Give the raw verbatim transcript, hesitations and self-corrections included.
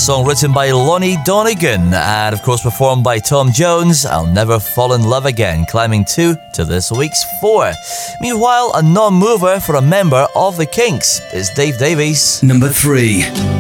song written by Lonnie Donegan and, of course, performed by Tom Jones. I'll Never Fall in Love Again, climbing two to this week's four. Meanwhile, a non-mover for a member of the Kinks is Dave Davies. Number three.